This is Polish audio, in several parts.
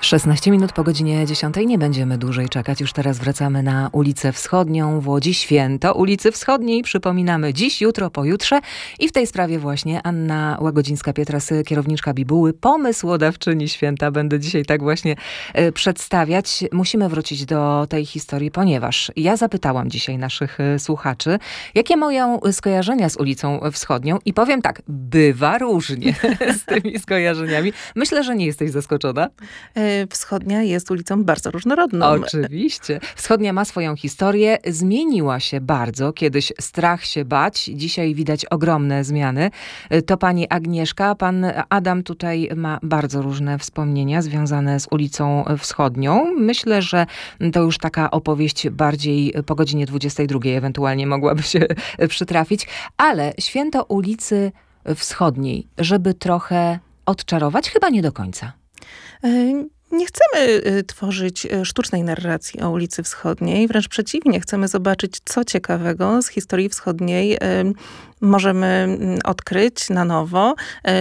16 minut po godzinie 10. Nie będziemy dłużej czekać. Już teraz wracamy na ulicę Wschodnią w Łodzi. Święto ulicy Wschodniej. Przypominamy dziś, jutro, pojutrze. I w tej sprawie właśnie Anna Łagodzińska-Pietras, kierowniczka Bibuły, pomysłodawczyni święta. Będę dzisiaj tak właśnie przedstawiać. Musimy wrócić do tej historii, ponieważ ja zapytałam dzisiaj naszych słuchaczy, jakie mają skojarzenia z ulicą Wschodnią. I powiem tak, bywa różnie z tymi skojarzeniami. Myślę, że nie jesteś zaskoczona. Wschodnia jest ulicą bardzo różnorodną. Oczywiście. Wschodnia ma swoją historię. Zmieniła się bardzo. Kiedyś strach się bać. Dzisiaj widać ogromne zmiany. To pani Agnieszka. Pan Adam tutaj ma bardzo różne wspomnienia związane z ulicą Wschodnią. Myślę, że to już taka opowieść bardziej po godzinie 22 ewentualnie mogłaby się przytrafić. Ale święto ulicy Wschodniej, żeby trochę odczarować, chyba nie do końca. Nie chcemy tworzyć sztucznej narracji o ulicy Wschodniej. Wręcz przeciwnie, chcemy zobaczyć, co ciekawego z historii wschodniej możemy odkryć na nowo,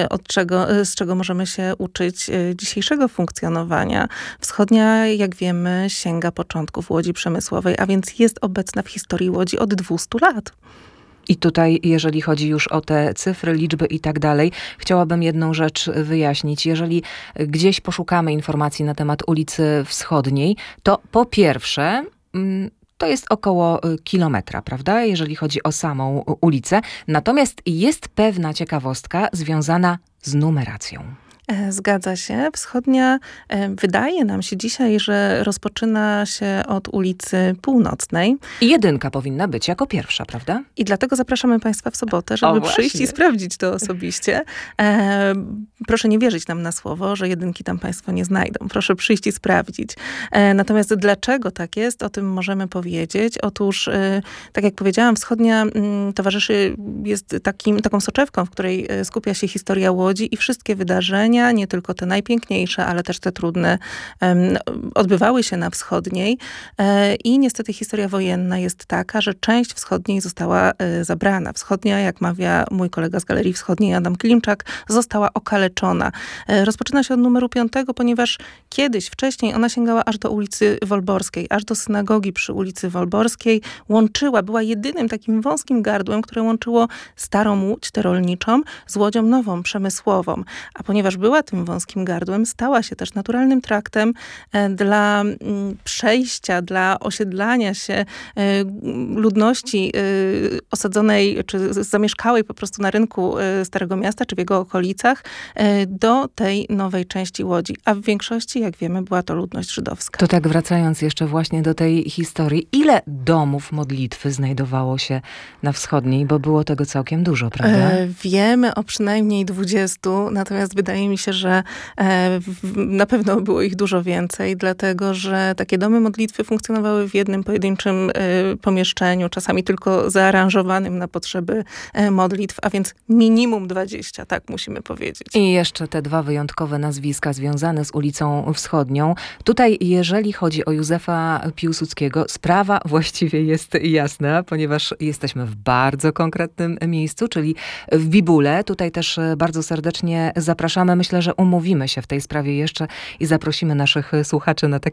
z czego możemy się uczyć dzisiejszego funkcjonowania. Wschodnia, jak wiemy, sięga początków Łodzi Przemysłowej, a więc jest obecna w historii Łodzi od 200 lat. I tutaj, jeżeli chodzi już o te cyfry, liczby i tak dalej, chciałabym jedną rzecz wyjaśnić. Jeżeli gdzieś poszukamy informacji na temat ulicy Wschodniej, to po pierwsze, to jest około kilometra, prawda? Jeżeli chodzi o samą ulicę. Natomiast jest pewna ciekawostka związana z numeracją. Zgadza się. Wschodnia wydaje nam się dzisiaj, że rozpoczyna się od ulicy Północnej. I jedynka powinna być jako pierwsza, prawda? I dlatego zapraszamy Państwa w sobotę, żeby przyjść i sprawdzić to osobiście. Proszę nie wierzyć nam na słowo, że jedynki tam Państwo nie znajdą. Proszę przyjść i sprawdzić. Natomiast dlaczego tak jest, o tym możemy powiedzieć. Otóż, tak jak powiedziałam, Wschodnia jest taką soczewką, w której skupia się historia Łodzi i wszystkie wydarzenia, nie tylko te najpiękniejsze, ale też te trudne, odbywały się na Wschodniej. I niestety historia wojenna jest taka, że część Wschodniej została zabrana. Wschodnia, jak mawia mój kolega z Galerii Wschodniej, Adam Klimczak, została okaleczona. Rozpoczyna się od numeru 5, ponieważ kiedyś, wcześniej ona sięgała aż do ulicy Wolborskiej, aż do synagogi przy ulicy Wolborskiej. Była jedynym takim wąskim gardłem, które łączyło starą Łódź, tę rolniczą, z Łodzią Nową, przemysłową. A ponieważ była tym wąskim gardłem, stała się też naturalnym traktem dla przejścia, dla osiedlania się ludności osadzonej, czy zamieszkałej po prostu na rynku Starego Miasta, czy w jego okolicach, do tej nowej części Łodzi. A w większości, jak wiemy, była to ludność żydowska. To tak wracając jeszcze właśnie do tej historii, ile domów modlitwy znajdowało się na Wschodniej, bo było tego całkiem dużo, prawda? Wiemy o przynajmniej 20, natomiast wydaje mi się, że na pewno było ich dużo więcej, dlatego że takie domy modlitwy funkcjonowały w jednym pojedynczym pomieszczeniu, czasami tylko zaaranżowanym na potrzeby modlitw, a więc minimum 20, tak musimy powiedzieć. I jeszcze te dwa wyjątkowe nazwiska związane z ulicą Wschodnią. Tutaj, jeżeli chodzi o Józefa Piłsudskiego, sprawa właściwie jest jasna, ponieważ jesteśmy w bardzo konkretnym miejscu, czyli w Bibule. Tutaj też bardzo serdecznie zapraszamy. Myślę, że umówimy się w tej sprawie jeszcze i zaprosimy naszych słuchaczy na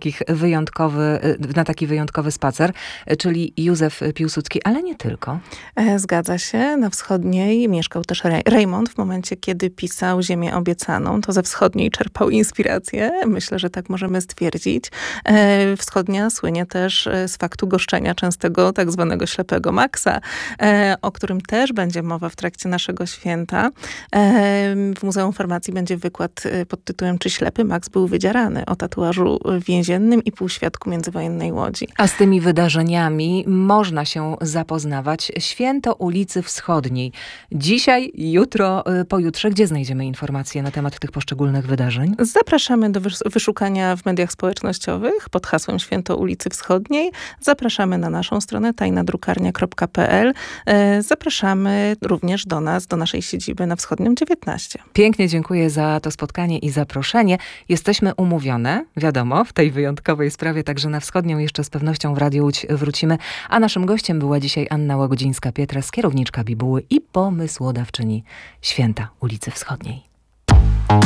taki wyjątkowy spacer, czyli Józef Piłsudski, ale nie tylko. Zgadza się. Na Wschodniej mieszkał też Rejmont w momencie, kiedy pisał Ziemię obiecaną. To ze Wschodniej czerpał inspirację. Myślę, że tak możemy stwierdzić. Wschodnia słynie też z faktu goszczenia częstego tak zwanego ślepego Maxa, o którym też będzie mowa w trakcie naszego święta. W Muzeum Farmacji będzie wykład pod tytułem Czy ślepy Max był wydzierany? O tatuażu więziennym i półświadku międzywojennej Łodzi. A z tymi wydarzeniami można się zapoznawać. Święto ulicy Wschodniej. Dzisiaj, jutro, pojutrze. Gdzie znajdziemy informacje na temat tych poszczególnych wydarzeń? Zapraszamy do wyszukania w mediach społecznościowych pod hasłem Święto ulicy Wschodniej. Zapraszamy na naszą stronę tajnadrukarnia.pl. Zapraszamy również do nas, do naszej siedziby na Wschodnią 19. Pięknie dziękuję za to spotkanie i zaproszenie. Jesteśmy umówione, wiadomo, w tej wyjątkowej sprawie, także na Wschodnią jeszcze z pewnością w Radiu Łódź wrócimy. A naszym gościem była dzisiaj Anna Łagodzińska-Pietras, kierowniczka Bibuły i pomysłodawczyni Święta ulicy Wschodniej.